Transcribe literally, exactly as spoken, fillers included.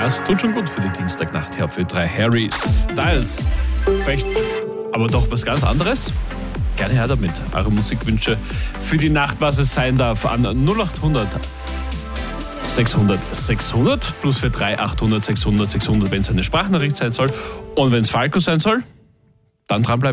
Das tut schon gut für die Dienstagnacht her für drei Harry Styles. Vielleicht aber doch was ganz anderes? Gerne her damit. Eure Musikwünsche für die Nacht, was es sein darf, an null acht hundert sechshundert sechshundert plus für drei achthundert sechshundert sechshundert, wenn es eine Sprachnachricht sein soll. Und wenn es Falco sein soll, dann dranbleiben.